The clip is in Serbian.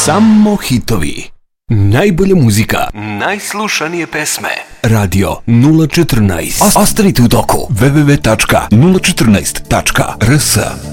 Samo hitovi. Najbolja muzika. Najslušanije pesme. Radio 014. Ostanite u toku. www.014.rs